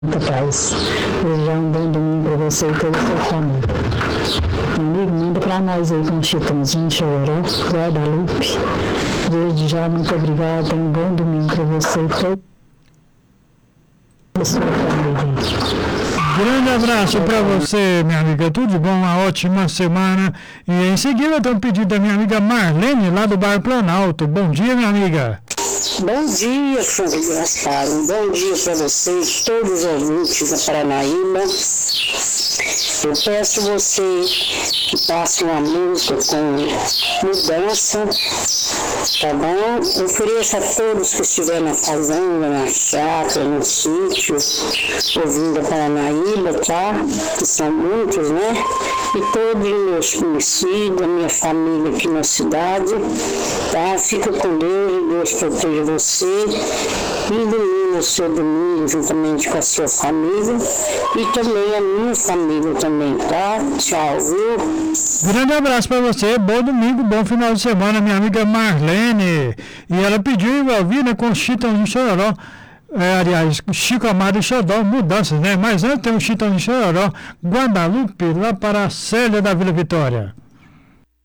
Paz. Desejar um bom domingo para você e toda a sua família. Meu amigo, manda para nós aí com um Chitãozinho, Chororó, Guadalupe. Desde já, muito obrigada. Um bom domingo para você e toda a sua família. Grande abraço para você, minha amiga. Tudo de bom, uma ótima semana. E em seguida tem um pedido da minha amiga Marlene, lá do Bairro Planalto. Bom dia, minha amiga. Bom dia, família Gaspar. Um bom dia para vocês, todos os ouvintes da Paranaíba. Eu peço você que passe uma música com mudança, tá bom? Ofereça a todos que estiverem na fazenda, na chácara, no sítio, ouvindo a Paranaíba, tá? Que são muitos, né? E todos os meus conhecidos, a minha família aqui na cidade, tá? Fica com Deus e Deus proteja você. E ilumina o seu domingo juntamente com a sua família e também a minha família também, tá? Tchau, viu? Grande abraço para você, bom domingo, bom final de semana, minha amiga Marlene. E ela pediu e ouvir, né, com Chitãozinho Chororó. Aliás, Chico Amado e Xodó, mudanças, né? Mas antes tem um Chitãozinho Chororó, Guadalupe, lá para a Célia da Vila Vitória.